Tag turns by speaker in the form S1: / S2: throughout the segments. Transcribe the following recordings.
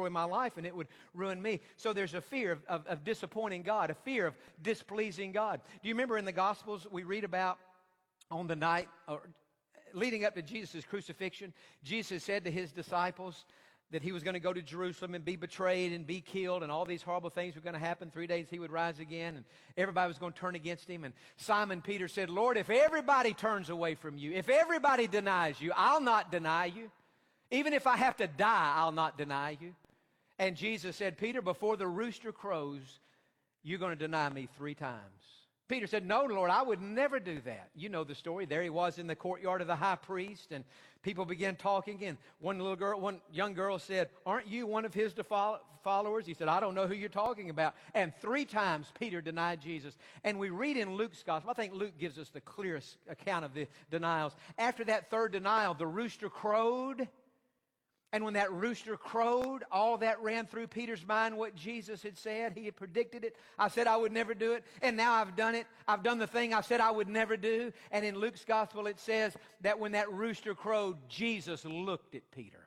S1: my life and it would ruin me. So there's a fear of disappointing God, a fear of displeasing God. Do you remember in the Gospels we read about on the night leading up to Jesus' crucifixion, Jesus said to his disciples that he was going to go to Jerusalem and be betrayed and be killed, and all these horrible things were going to happen. 3 days he would rise again, and everybody was going to turn against him. And Simon Peter said, Lord, if everybody turns away from you, if everybody denies you, I'll not deny you. Even if I have to die, I'll not deny you. And Jesus said, Peter, before the rooster crows, you're going to deny me 3 times. Peter said, no, Lord, I would never do that. You know the story. There he was in the courtyard of the high priest, and people began talking. And one young girl said, aren't you one of his followers? He said, I don't know who you're talking about. And 3 times Peter denied Jesus. And we read in Luke's gospel, I think Luke gives us the clearest account of the denials. After that 3rd denial, the rooster crowed. And when that rooster crowed, all that ran through Peter's mind, what Jesus had said. He had predicted it. I said I would never do it, and now I've done it. I've done the thing I said I would never do. And in Luke's gospel it says that when that rooster crowed, Jesus looked at Peter.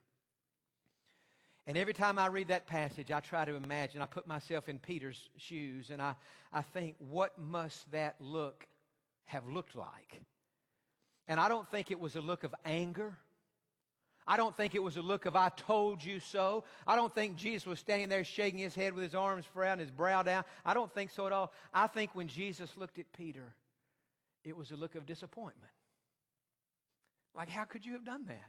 S1: And every time I read that passage, I try to imagine, I put myself in Peter's shoes, and I think, what must that look have looked like? And I don't think it was a look of anger. I don't think it was a look of I told you so. I don't think Jesus was standing there shaking his head with his arms out and his brow down. I don't think so at all. I think when Jesus looked at Peter, it was a look of disappointment. Like, how could you have done that?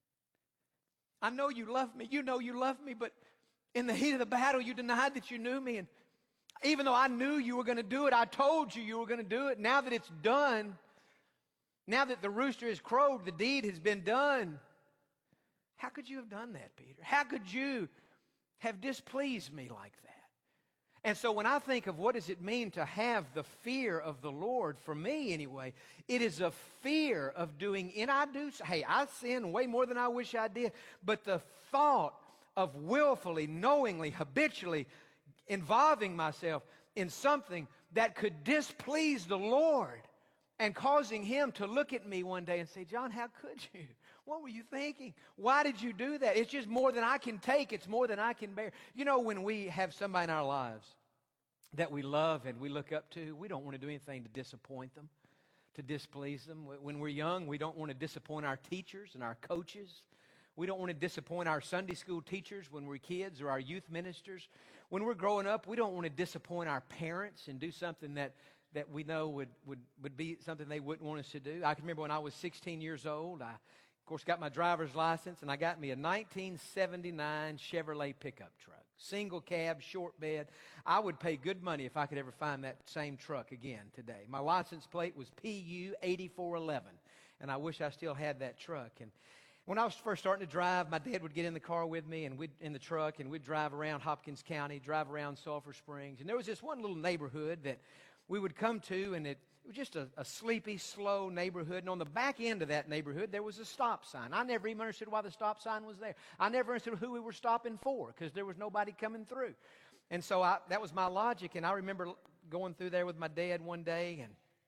S1: I know you love me. You know you love me, but in the heat of the battle, you denied that you knew me. And even though I knew you were going to do it, I told you you were going to do it. Now that it's done, now that the rooster has crowed, the deed has been done. How could you have done that, Peter? How could you have displeased me like that? And so when I think of what does it mean to have the fear of the Lord, for me anyway, it is a fear of doing, and I sin way more than I wish I did, but the thought of willfully, knowingly, habitually involving myself in something that could displease the Lord and causing him to look at me one day and say, John, how could you? What were you thinking? Why did you do that? It's just more than I can take. It's more than I can bear. You know, when we have somebody in our lives that we love and we look up to, we don't want to do anything to disappoint them, to displease them. When we're young, we don't want to disappoint our teachers and our coaches. We don't want to disappoint our Sunday school teachers when we're kids, or our youth ministers. When we're growing up, we don't want to disappoint our parents and do something that we know would be something they wouldn't want us to do. I can remember when I was 16 years old, I, of course, got my driver's license, and I got me a 1979 Chevrolet pickup truck. Single cab, short bed. I would pay good money if I could ever find that same truck again today. My license plate was PU 8411, and I wish I still had that truck. And when I was first starting to drive, my dad would get in the car with me and in the truck, and we'd drive around Hopkins County, drive around Sulphur Springs. And there was this one little neighborhood that we would come to, and it was just a sleepy, slow neighborhood. And on the back end of that neighborhood, there was a stop sign. I never even understood why the stop sign was there. I never understood who we were stopping for, because there was nobody coming through. And so that was my logic. And I remember going through there with my dad one day,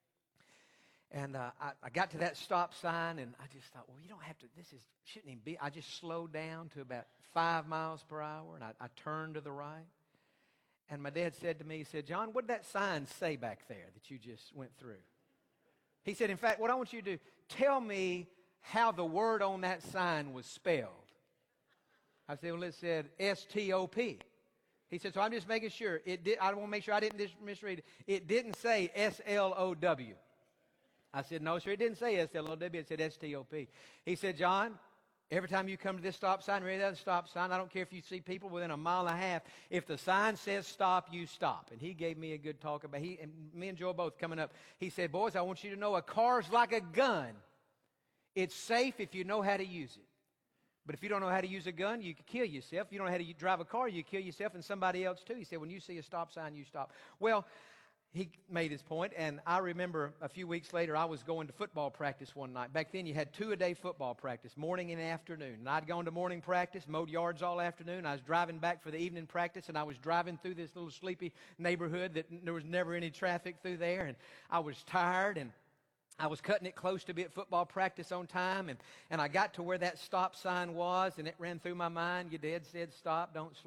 S1: and I got to that stop sign, and I just thought, well, you don't have to, shouldn't even be. I just slowed down to about 5 miles per hour, and I turned to the right. And my dad said to me, he said, John, what did that sign say back there that you just went through? He said, in fact, what I want you to do, tell me how the word on that sign was spelled. I said, well, it said S-T-O-P. He said, so I'm just making sure. I want to make sure I didn't misread it. It didn't say S-L-O-W. I said, no, sir, it didn't say S-L-O-W. It said S-T-O-P. He said, John, every time you come to this stop sign or any other stop sign, I don't care if you see people within 1.5 miles, if the sign says stop, you stop. And he gave me a good talk about and me and Joe both coming up. He said, boys, I want you to know a car's like a gun. It's safe if you know how to use it. But if you don't know how to use a gun, you can kill yourself. If you don't know how to drive a car, you kill yourself and somebody else too. He said, when you see a stop sign, you stop. Well, he made his point, and I remember a few weeks later, I was going to football practice one night. Back then, you had 2-a-day football practice, morning and afternoon. And I'd gone to morning practice, mowed yards all afternoon. I was driving back for the evening practice, and I was driving through this little sleepy neighborhood that there was never any traffic through there. And I was tired, and I was cutting it close to be at football practice on time. And I got to where that stop sign was, and it ran through my mind. Your dad said stop, don't slow